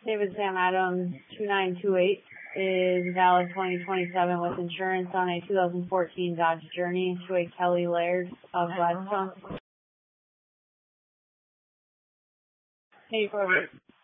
David Sam Adams 2928 is valid 2027 with insurance on a 2014 Dodge Journey to a Kelly Laird of Gladstone. 84.